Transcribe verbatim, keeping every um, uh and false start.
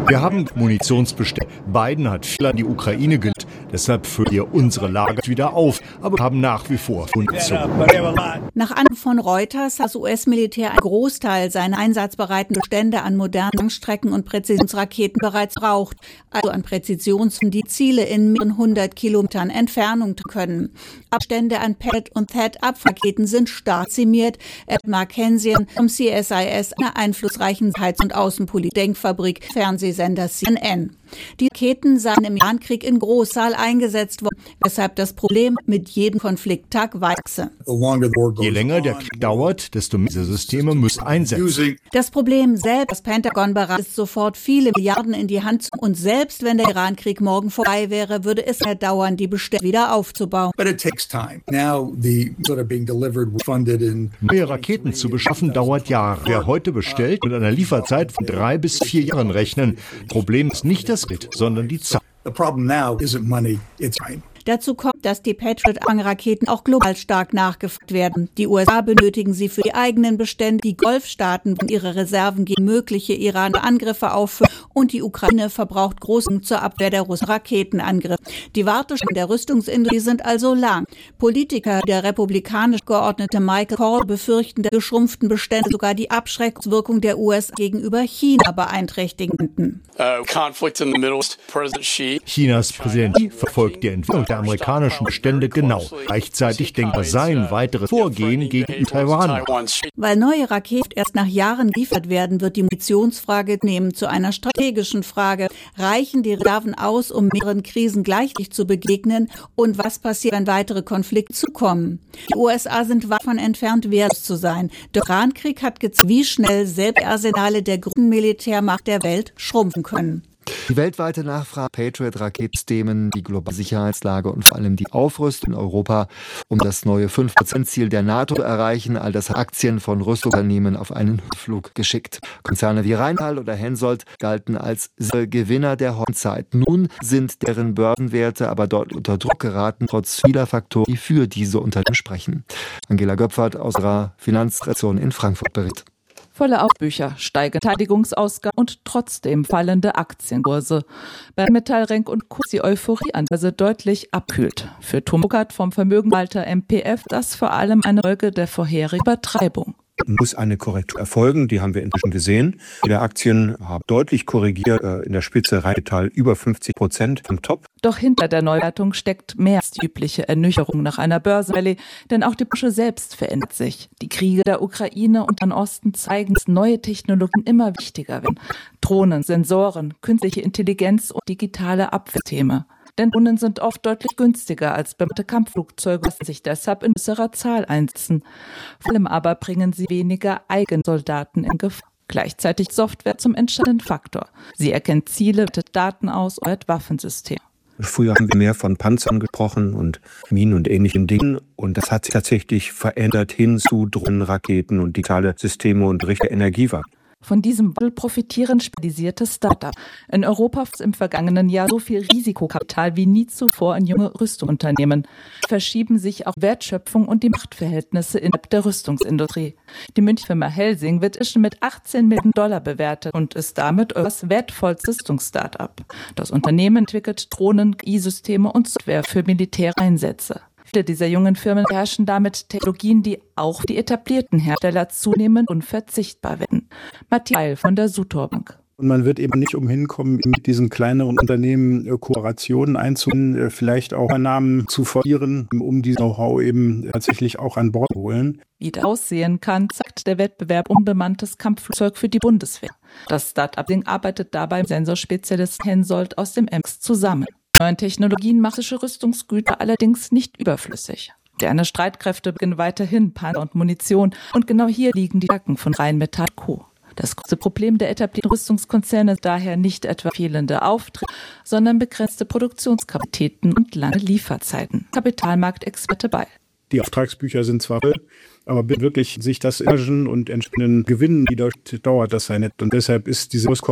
Wir haben Munitionsbestände. Biden hat viel an die Ukraine gelegt. Deshalb füllen wir unsere Lager wieder auf, aber haben nach wie vor Munition. Nach Angaben von Reuters hat das U S-Militär einen Großteil seiner einsatzbereiten Bestände an modernen Langstrecken- und Präzisionsraketen bereits braucht, also an Präzisions- die Ziele in mehreren hundert Kilometern Entfernung können. Abstände an Patriot- und T H A A D-Abraketen sind stark dezimiert. Ed Markensian vom C S I S, einer einflussreichen Sicherheits- und Außenpolitik-Denkfabrik, Fernsehsender C N N. Die Raketen seien im Irankrieg in Großzahl eingesetzt worden, weshalb das Problem mit jedem Konflikttag wachse. Je länger der Krieg dauert, desto mehr diese Systeme müssen einsetzen. Das Problem selbst, das Pentagon bereit ist, sofort viele Milliarden in die Hand zu nehmen. Und selbst wenn der Irankrieg morgen vorbei wäre, würde es mehr dauern, die Bestände wieder aufzubauen. Neue Raketen zu beschaffen dauert Jahre. Wer heute bestellt, mit einer Lieferzeit von drei bis vier Jahren rechnen. Problem ist nicht das Geld, sondern die Zeit. Dazu kommt, dass die Patriot-Raketen auch global stark nachgefragt werden. Die U S A benötigen sie für die eigenen Bestände, die Golfstaaten wollen ihre Reserven gegen mögliche iranische Angriffe auffüllen und die Ukraine verbraucht großen zur Abwehr der russischen Raketenangriffe. Die Warteschlangen der Rüstungsindustrie sind also lang. Politiker, der republikanisch Geordnete Michael Call, befürchten, dass geschrumpften Bestände sogar die Abschreckungswirkung der U S A gegenüber China beeinträchtigen könnten. Chinas Präsident Xi verfolgt die Entwicklung der amerikanischen Bestände genau. Gleichzeitig denkt er sein weiteres Vorgehen gegen Taiwan. Weil neue Raketen erst nach Jahren geliefert werden, wird die Munitionsfrage nehmen zu einer strategischen Frage. Reichen die Reserven aus, um mehreren Krisen gleichzeitig zu begegnen? Und was passiert, wenn weitere Konflikte zukommen? Die U S A sind weit davon entfernt, wehrlos zu sein. Der Irankrieg hat gezeigt, wie schnell selbst Arsenale der größten Militärmacht der Welt schrumpfen können. Die weltweite Nachfrage Patriot-Raketensystemen, die globale Sicherheitslage und vor allem die Aufrüstung in Europa, um das neue fünf Prozent Ziel der NATO zu erreichen, all das hat Aktien von Rüstungsunternehmen auf einen Flug geschickt. Konzerne wie Rheinmetall oder Hensoldt galten als Gewinner der Hochzeit. Nun sind deren Börsenwerte aber dort unter Druck geraten, trotz vieler Faktoren, die für diese Unternehmen sprechen. Angela Göpfert aus ihrer Finanzredaktion in Frankfurt berichtet. Volle Aufbücher, steigende Verteidigungsausgaben und trotzdem fallende Aktienkurse. Bei Metall, Renk und Co. die Euphorie an Börse deutlich abkühlt. Für Tomokart vom Vermögensverwalter M P F das vor allem eine Folge der vorherigen Übertreibung. Muss eine Korrektur erfolgen, die haben wir inzwischen gesehen. Die Aktien haben deutlich korrigiert, in der Spitze Rheinmetall über fünfzig Prozent vom Top. Doch hinter der Neuwertung steckt mehr als die übliche Ernüchterung nach einer Börsenrallye, denn auch die Branche selbst verändert sich. Die Kriege der Ukraine und am Osten zeigen, dass neue Technologien immer wichtiger werden. Drohnen, Sensoren, künstliche Intelligenz und digitale Abwehrsysteme. Denn Drohnen sind oft deutlich günstiger als bemannte Kampfflugzeuge, lassen sich deshalb in größerer Zahl einsetzen. Vor allem aber bringen sie weniger eigene Soldaten in Gefahr. Gleichzeitig Software zum entscheidenden Faktor. Sie erkennt Ziele, wertet Daten aus und hat Waffensysteme. Früher haben wir mehr von Panzern gesprochen und Minen und ähnlichen Dingen. Und das hat sich tatsächlich verändert hin zu Drohnen, Raketen und digitale Systeme und richtige Energiewaffen. Von diesem Wandel profitieren spezialisierte Start-ups. In Europa ist im vergangenen Jahr so viel Risikokapital wie nie zuvor in junge Rüstungsunternehmen. Verschieben sich auch Wertschöpfung und die Machtverhältnisse innerhalb der Rüstungsindustrie. Die Münchfirma Helsing wird inzwischen mit achtzehn Milliarden Dollar bewertet und ist damit Europas wertvollstes Rüstungs-Start-up. Das Unternehmen entwickelt Drohnen, K I-Systeme und Software für Militäreinsätze. Viele dieser jungen Firmen beherrschen damit Technologien, die auch für die etablierten Hersteller zunehmend unverzichtbar werden. Matthias Eil von der Sutor Bank. Und man wird eben nicht umhin kommen, mit diesen kleineren Unternehmen äh, Kooperationen einzugehen, äh, vielleicht auch Namen zu verlieren, um dieses Know-how eben tatsächlich auch an Bord zu holen. Wie das aussehen kann, zeigt der Wettbewerb unbemanntes Kampfflugzeug für die Bundeswehr. Das Start-up arbeitet dabei mit Sensorspezialist Hensoldt aus dem M X zusammen. Neuen Technologien machen Rüstungsgüter allerdings nicht überflüssig. Moderne Streitkräfte beginnen weiterhin Panzer und Munition und genau hier liegen die Stärken von Rheinmetall und Co. Das große Problem der etablierten Rüstungskonzerne ist daher nicht etwa fehlende Aufträge, sondern begrenzte Produktionskapazitäten und lange Lieferzeiten. Kapitalmarktexperte Beil. Die Auftragsbücher sind zwar voll, aber wirklich sich das Margen und entsprechenden Gewinnen, die da dauert das ja nicht. Und deshalb ist diese